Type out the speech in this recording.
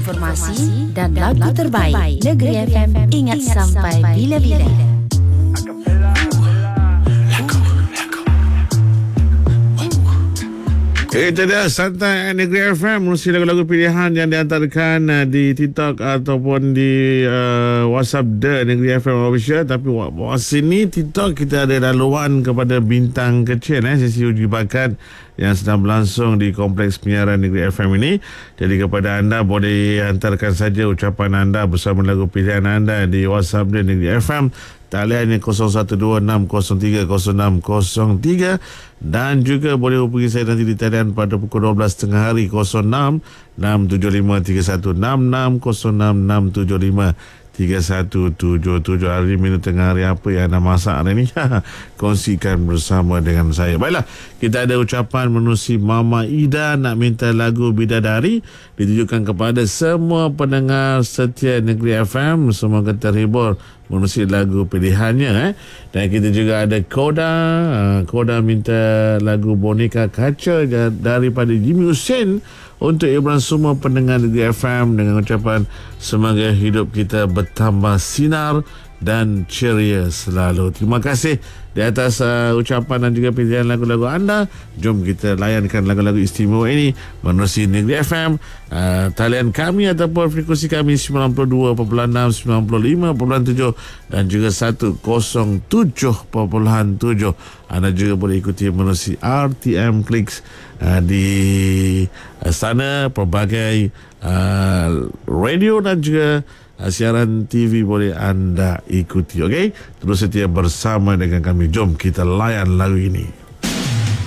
informasi dan lagu terbaik. Negeri FM, ingat sampai bila-bila. Itu dia Santai Negeri FM, mesti lagu-lagu pilihan yang diantarkan di TikTok ataupun di WhatsApp The Negeri FM Official. Tapi masa ni TikTok kita ada laluan kepada bintang kecil, sesi uji bakat yang sedang berlangsung di Kompleks Penyiaran Negeri FM ini. Jadi kepada anda boleh hantarkan saja ucapan anda bersama lagu pilihan anda di WhatsApp The Negeri FM. Taliannya 0126030603 dan juga boleh hubungi saya nanti di talian pada pukul 12.30 hari 06 675 3166 06 675 3177. Hari minggu tengah hari apa yang anda masak hari ni? Kongsikan bersama dengan saya. Baiklah, kita ada ucapan menerusi Mama Ida nak minta lagu Bidadari, ditujukan kepada semua pendengar setia Negeri FM. Semoga terhibur menerusi lagu pilihannya. Dan kita juga ada Koda minta lagu Boneka Kaca daripada Jimmy Hussein untuk hiburan semua pendengar Negeri FM dengan ucapan semoga hidup kita bertambah sinar dan ceria selalu. Terima kasih di atas ucapan dan juga pilihan lagu-lagu anda. Jom kita layankan lagu-lagu istimewa ini menerusi Negeri FM. Talian kami ataupun frekuensi kami 92.6, 95.7 dan juga 107.7. Anda juga boleh ikuti menerusi RTM Clicks di sana, pelbagai radio dan juga siaran TV boleh anda ikuti. Okey, terus setia bersama dengan kami. Jom kita layan lagu ini.